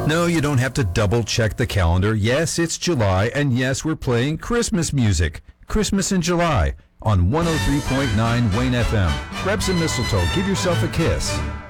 No, you don't have to double-check the calendar. Yes, it's July, and yes, we're playing Christmas music. Christmas in July on 103.9 Wayne FM. Grab some mistletoe, give yourself a kiss.